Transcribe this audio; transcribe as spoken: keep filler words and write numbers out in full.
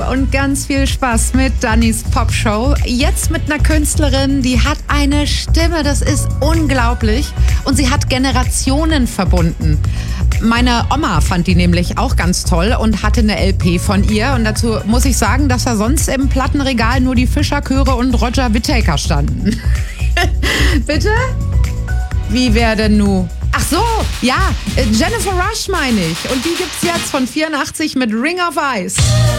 und ganz viel Spaß mit Dannys Popshow. Jetzt mit einer Künstlerin, die hat eine Stimme, das ist unglaublich. Und sie hat Generationen verbunden. Meine Oma fand die nämlich auch ganz toll und hatte eine L P von ihr. Und dazu muss ich sagen, dass da sonst im Plattenregal nur die Fischerchöre und Roger Whittaker standen. Bitte? Wie wäre denn nu? Ach so, ja, Jennifer Rush meine ich. Und die gibt's jetzt von vierundachtzig mit Ring of Ice.